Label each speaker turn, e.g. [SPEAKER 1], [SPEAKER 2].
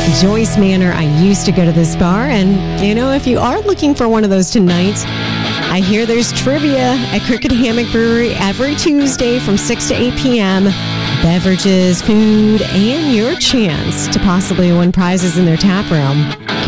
[SPEAKER 1] Joyce Manor. I used to go to this bar, and, if you are looking for one of those tonight, I hear there's trivia at Crooked Hammock Brewery every Tuesday from 6 to 8 p.m. Beverages, food, and your chance to possibly win prizes in their tap room.